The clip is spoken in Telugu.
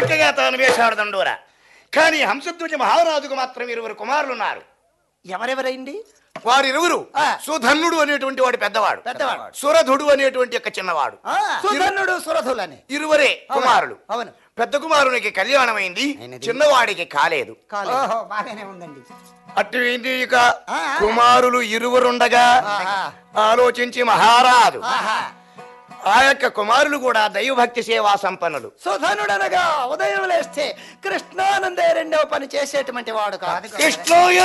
చక్కగా తాను వేశాడు దండోరా. కానీ హంసధ్వజ మహారాజుకు మాత్రం 20 కుమారులు ఉన్నారు. ఎవరెవరైంది? వారిరువురు సుధన్నుడు అనేటువంటి వాడు పెద్దవాడు, సురధుడు అనేటువంటి యొక్క చిన్నవాడు. సుధన్నుడు సురధులని 20 కుమారులు. అవును. పెద్ద కుమారునికి కళ్యాణమైంది, చిన్నవాడికి కాలేదు. బాగానే ఉందండి. అటువంటి ఇక కుమారులు 20 ఉండగా ఆలోచించి మహారాజు ఆ యొక్క కుమారులు కూడా దైవభక్తి సేవా సంపన్నులు. సుధనుడనగా ఉదయం లేస్తే కృష్ణానందే రెండవ పని చేసేటువంటి వాడు కాదు. కృష్ణ